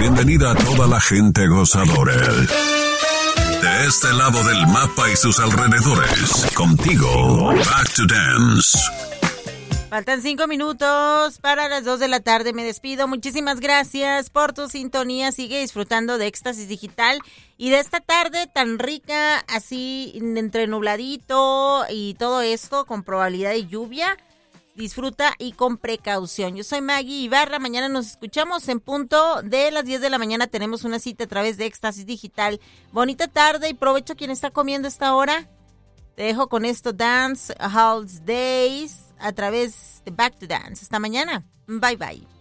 Bienvenida a toda la gente gozadora. De este lado del mapa y sus alrededores, contigo, Back to Dance. Faltan 5 minutos para las 2 de la tarde. Me despido. Muchísimas gracias por tu sintonía. Sigue disfrutando de Éxtasis Digital y de esta tarde tan rica, así entre nubladito y todo esto con probabilidad de lluvia. Disfruta y con precaución. Yo soy Maggie Ibarra. Mañana nos escuchamos en punto de las 10 de la mañana. Tenemos una cita a través de Éxtasis Digital. Bonita tarde y provecho quien está comiendo esta hora. Te dejo con esto, Dance Halls Days, a través de Back to Dance. Hasta mañana. Bye, bye.